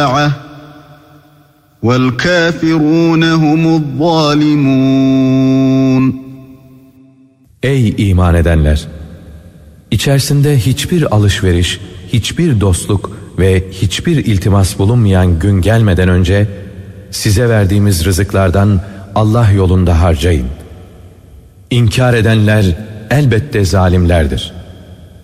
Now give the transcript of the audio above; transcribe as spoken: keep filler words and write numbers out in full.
وَالْكَافِرُونَ هُمُ الظَّالِمُونَ. Ey iman edenler! İçerisinde hiçbir alışveriş, hiçbir dostluk ve hiçbir iltimas bulunmayan gün gelmeden önce size verdiğimiz rızıklardan Allah yolunda harcayın. İnkar edenler elbette zalimlerdir.